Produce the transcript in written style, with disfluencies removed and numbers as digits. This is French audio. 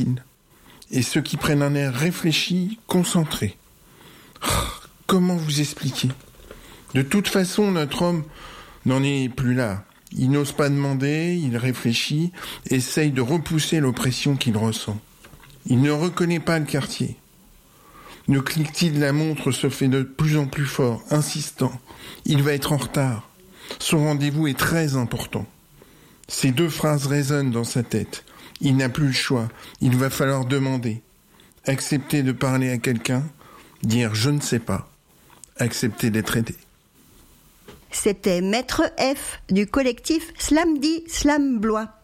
difficile. Et ceux qui prennent un air réfléchi, concentré. Comment vous expliquer ? De toute façon, notre homme n'en est plus là. Il n'ose pas demander, il réfléchit, essaye de repousser l'oppression qu'il ressent. Il ne reconnaît pas le quartier. Le cliquetis de la montre se fait de plus en plus fort, insistant. Il va être en retard. Son rendez-vous est très important. Ces 2 phrases résonnent dans sa tête. Il n'a plus le choix. Il va falloir demander. Accepter de parler à quelqu'un. Dire « je ne sais pas ». Accepter d'être aidé. C'était Maître F du collectif Slam Dit Slam Blois.